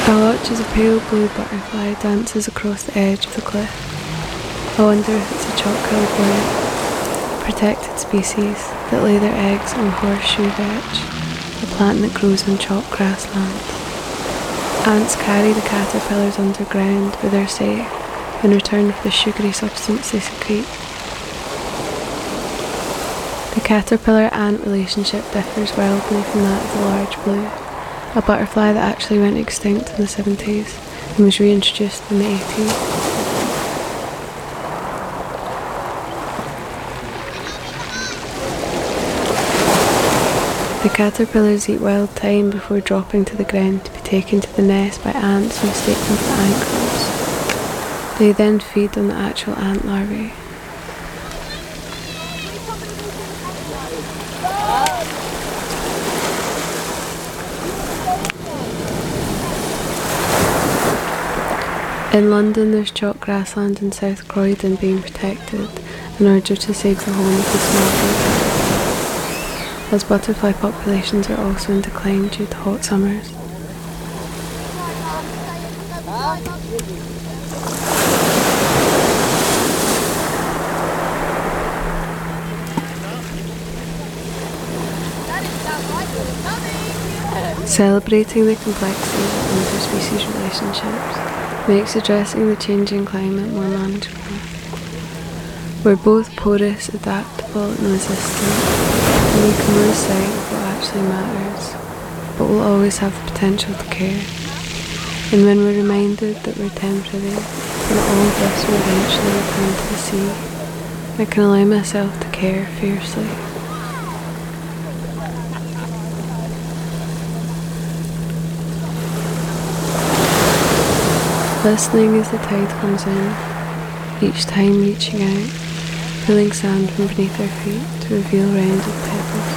I watch as a pale blue butterfly dances across the edge of the cliff. I wonder if it's a chalk-colored blue, a protected species that lay their eggs on horseshoe vetch, a plant that grows on chalk grassland. Ants carry the caterpillars underground where they're safe in return for the sugary substance they secrete. The caterpillar-ant relationship differs wildly from that of the large blue, a butterfly that actually went extinct in the 70s and was reintroduced in the 80s. The caterpillars eat wild thyme before dropping to the ground to be taken to the nest by ants mistaken for ant crows. They then feed on the actual ant larvae. In London, there's chalk grassland in South Croydon being protected in order to save the home of the small bird, as butterfly populations are also in decline due to hot summers. Celebrating the complexity of interspecies relationships makes addressing the changing climate more manageable. We're both porous, adaptable and resistant, and we can lose sight of what actually matters, but we'll always have the potential to care. And when we're reminded that we're temporary, and all of this will eventually return to the sea, I can allow myself to care fiercely. Listening as the tide comes in, each time reaching out, pulling sand from beneath our feet to reveal rounded pebbles.